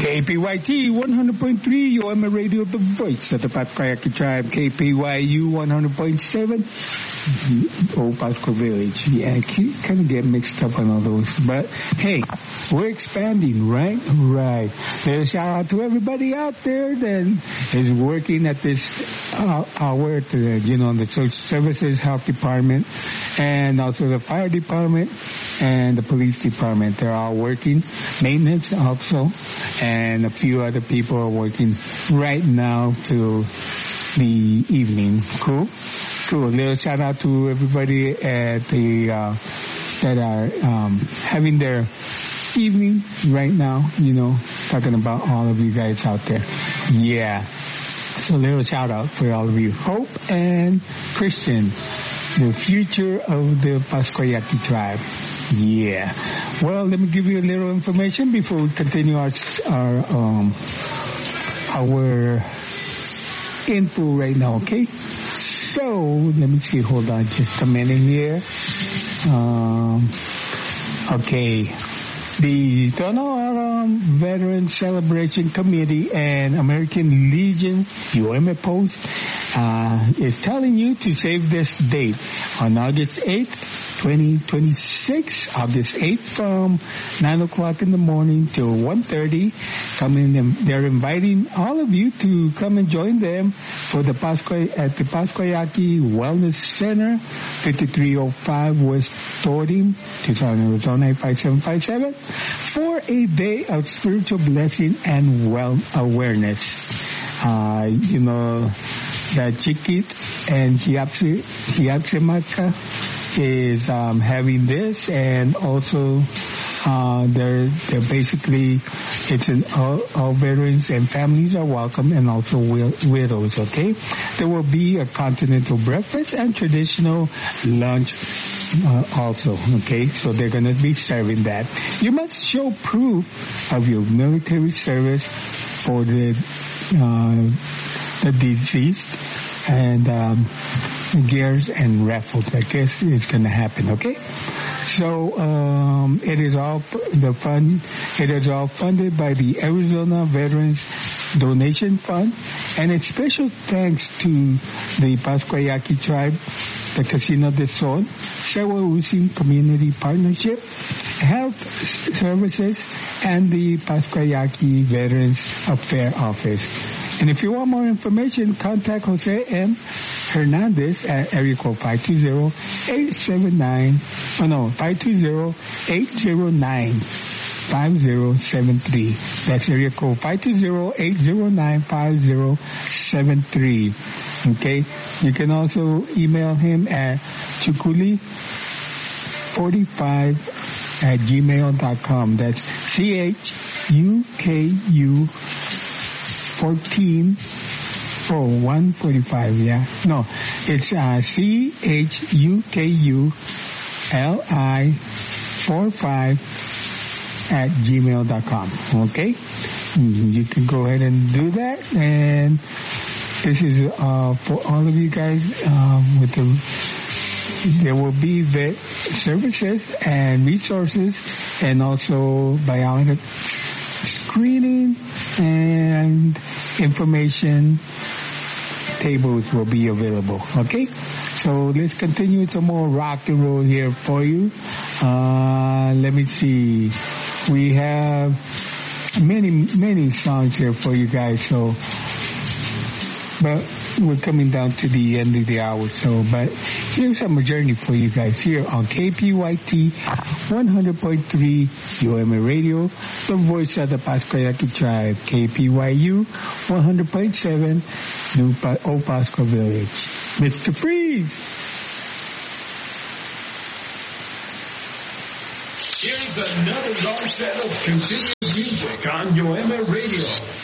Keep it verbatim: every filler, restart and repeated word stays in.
K P Y T one hundred point three, U M A Radio, the voice of the Pascua-Yaqui tribe. K P Y U one hundred point seven, Old Pasco Village. Yeah, I kind of get mixed up on all those. But, hey, we're expanding, right? Right. So shout out to everybody out there that is working at this uh, hour at the, you know, the social services, health department, and also the fire department and the police department. They're all working. Maintenance also. And a few other people are working right now till the evening. Cool? Cool. A little shout out to everybody at the, uh, that are, um, having their evening right now, you know, talking about all of you guys out there. Yeah. So a little shout out for all of you. Hope and Christian, the future of the Pascua-Yaqui tribe. Yeah. Well, let me give you a little information before we continue our, our, um, our info right now, okay? So, let me see, hold on just a minute here. Um, okay. The Tono Aram Veterans Celebration Committee and American Legion, U M A Post, uh, is telling you to save this date on August eighth, twenty twenty-six, August eighth from nine o'clock in the morning till one thirty. Come in and they're inviting all of you to come and join them for the Pascua, at the Pascua-Yaqui Wellness Center, fifty-three oh five West Thornton, Tucson, Arizona, five seven five seven, for a day of spiritual blessing and well awareness. Uh, you know, that Chiquit and Hiapsi, Hiapsimaka is um, having this, and also uh, they're they're basically, it's an all, all veterans and families are welcome, and also widows. Okay, there will be a continental breakfast and traditional lunch uh, also. Okay, so they're going to be serving that. You must show proof of your military service for the uh, the deceased, and um, gears and raffles, I guess, is going to happen, okay? So, um, it is all, the fund, it is all funded by the Arizona Veterans Donation Fund, and a special thanks to the Pascua-Yaqui tribe, the Casino de Sol, Sewa-Using Community Partnership, Health Services, and the Pascua-Yaqui Veterans Affairs Office. And if you want more information, contact Jose M. Hernandez at area code five two zero, eight seven nine, oh no, five two zero, eight zero nine, five zero seven three. That's area code five two zero, eight zero nine, five zero seven three. Okay? You can also email him at chukuli forty-five at gmail dot com. That's C H U K U fourteen, oh, one forty-five, yeah. No, it's uh, C H U K U L I four five at gmail dot com, okay? You can go ahead and do that, and this is uh, for all of you guys um, with the, there will be vet services and resources, and also biological screening and information tables will be available. Okay, so let's continue with some more rock and roll here for you. Uh, let me see. We have many, many songs here for you guys. So, but we're coming down to the end of the hour. So, but here's some journey for you guys here on K P Y T one hundred point three U M A Radio, the voice of the Pascua-Yaqui tribe. K P Y U one hundred point seven, New pa- Old Pasco Village. Mister Freeze! Here's another long set of continuous music on U M A Radio.